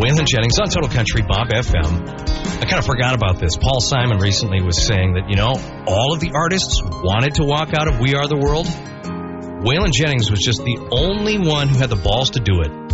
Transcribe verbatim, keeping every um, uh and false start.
Waylon Jennings on Total Country, Bob F M. I kind of forgot about this. Paul Simon recently was saying that, you know, all of the artists wanted to walk out of We Are the World. Waylon Jennings was just the only one who had the balls to do it.